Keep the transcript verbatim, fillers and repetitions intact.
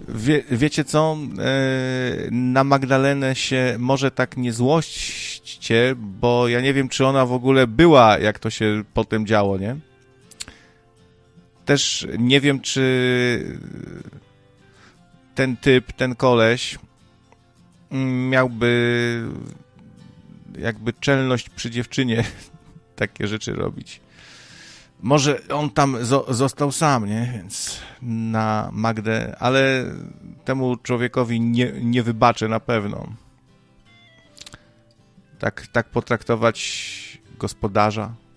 wie, wiecie co, na Magdalenę się może tak nie złośćcie, bo ja nie wiem, czy ona w ogóle była, jak to się potem działo, nie? Też nie wiem, czy ten typ, ten koleś miałby jakby czelność przy dziewczynie takie rzeczy robić. Może on tam zo- został sam, nie? Więc na Magdę, ale temu człowiekowi nie, nie wybaczę na pewno. Tak, tak potraktować gospodarza.